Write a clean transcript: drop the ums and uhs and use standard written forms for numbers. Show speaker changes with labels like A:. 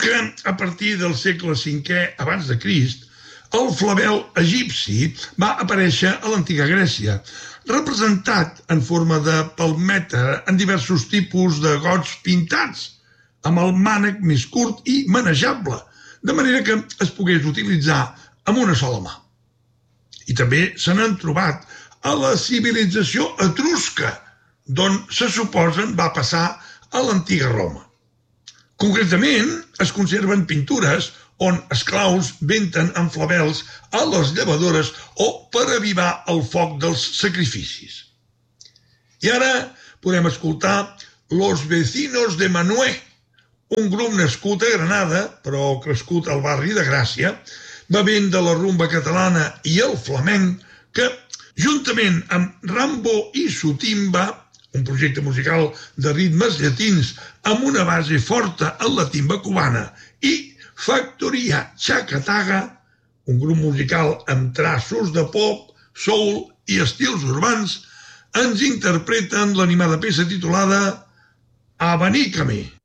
A: que a partir del segle V abans de Crist, el flabel egipci va aparèixer a l'antiga Grècia, representat en forma de palmeta en diversos tipus de gots pintats, amb el mànec més curt i manejable, de manera que es pogués utilitzar amb una sola mà. I també se n'han trobat a la civilització etrusca, d'on se suposen va passar a l'antiga Roma. Concretament, es conserven pintures on esclaus venten amb flabels a les llevadores o per avivar el foc dels sacrificis. I ara podem escoltar Los Vecinos de Manué, un grup nascut a Granada, però crescut al barri de Gràcia, bevent de la rumba catalana i el flamenc, que, juntament amb Rambo i Sutimba, un projecte musical de ritmes llatins amb una base forta en la timba cubana, i Factoria Chacataga, un grup musical amb traços de pop, soul i estils urbans, ens interpreten l'animada peça titulada Abanícame.